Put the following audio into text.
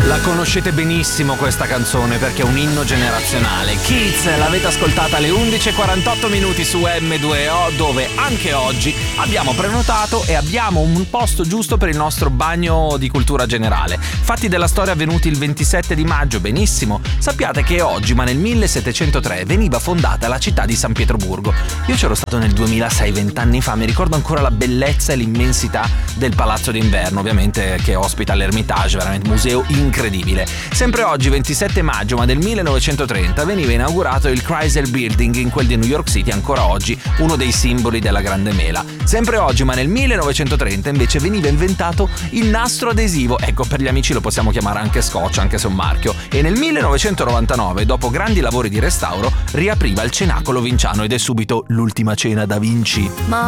Conoscete benissimo questa canzone perché è un inno generazionale. Kids, l'avete ascoltata alle 11:48 su M2O, dove anche oggi abbiamo prenotato e abbiamo un posto giusto per il nostro bagno di cultura generale. Fatti della storia avvenuti il 27 di maggio, benissimo. Sappiate che oggi, ma nel 1703, veniva fondata la città di San Pietroburgo. Io c'ero stato nel 2006, 20 anni fa, mi ricordo ancora la bellezza e l'immensità del Palazzo d'Inverno, ovviamente, che ospita l'Ermitage, veramente museo incredibile. Sempre oggi, 27 maggio, ma del 1930, veniva inaugurato il Chrysler Building in quel di New York City, ancora oggi uno dei simboli della Grande Mela. Sempre oggi, ma nel 1930, invece, veniva inventato il nastro adesivo. Ecco, per gli amici lo possiamo chiamare anche scotch, anche se è un marchio. E nel 1999, dopo grandi lavori di restauro, riapriva il Cenacolo Vinciano ed è subito l'ultima cena da Vinci.